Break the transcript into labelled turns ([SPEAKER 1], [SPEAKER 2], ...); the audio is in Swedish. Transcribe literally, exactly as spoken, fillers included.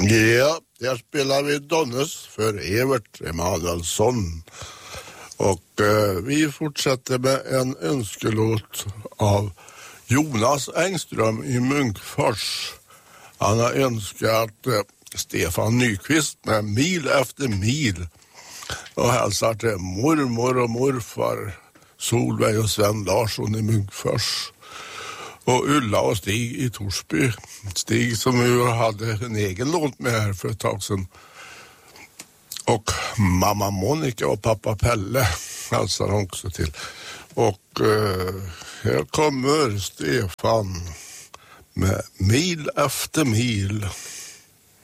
[SPEAKER 1] Ja, där spelar vi Donnes för Evert Emanuelsson. Och eh, vi fortsätter med en önskelåt av Jonas Engström i Munkfors. Han har önskat eh, Stefan Nyqvist med Mil efter mil. Och hälsar till mormor och morfar Solveig och Sven Larsson i Munkfors. Och Ulla och Stig i Torsby. Stig som ju hade en egen låt med här för ett tag sedan. Och mamma Monica och pappa Pelle hälsar han också till. Och eh, här kommer Stefan med Mil efter mil.